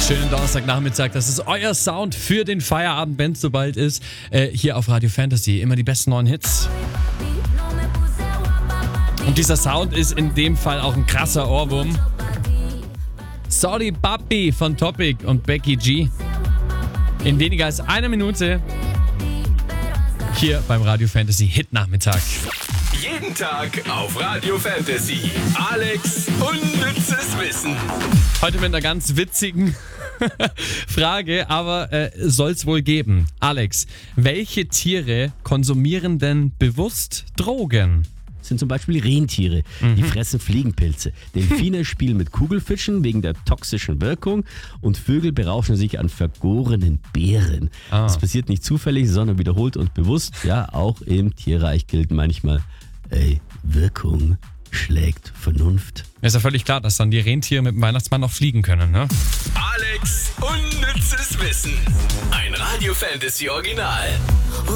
Schönen Donnerstagnachmittag. Das ist euer Sound für den Feierabend, wenn es soweit ist. Hier auf Radio Fantasy. Immer die besten neuen Hits. Und dieser Sound ist in dem Fall auch ein krasser Ohrwurm. Sorry Papi von Topic und Becky G. In weniger als einer Minute hier beim Radio Fantasy Hit Nachmittag. Jeden Tag auf Radio Fantasy. Alex unnützes Wissen. Heute mit einer ganz witzigen Frage, aber soll es wohl geben. Alex, welche Tiere konsumieren denn bewusst Drogen? Das sind zum Beispiel Rentiere, die fressen Fliegenpilze. Delfine spielen mit Kugelfischen wegen der toxischen Wirkung und Vögel berauschen sich an vergorenen Beeren. Das passiert nicht zufällig, sondern wiederholt und bewusst. Ja, auch im Tierreich gilt manchmal, Wirkung schlägt Vernunft. Ist ja völlig klar, dass dann die Rentiere mit dem Weihnachtsmann noch fliegen können, ne? Alex unnützes Wissen. Ein Radio Fantasy Original.